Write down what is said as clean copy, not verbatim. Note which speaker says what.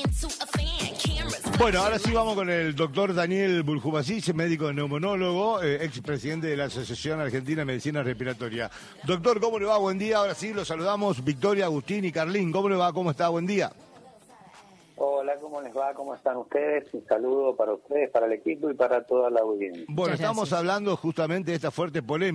Speaker 1: Bueno, ahora sí vamos con el doctor Daniel Buljubacic, médico neumonólogo, expresidente de la Asociación Argentina de Medicina Respiratoria. Doctor, ¿cómo le va? Buen día. Ahora sí, los saludamos Victoria, Agustín y Carlín. ¿Cómo le va? ¿Cómo está? Buen día.
Speaker 2: Hola, ¿cómo les va? ¿Cómo están ustedes? Un saludo para ustedes, para el equipo y para toda la audiencia.
Speaker 1: Bueno, estamos hablando justamente de esta fuerte polémica